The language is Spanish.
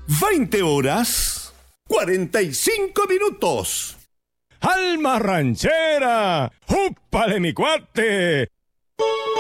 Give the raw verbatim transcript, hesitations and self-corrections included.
veinte horas, cuarenta y cinco minutos. ¡Alma ranchera! ¡Úpale, mi cuate!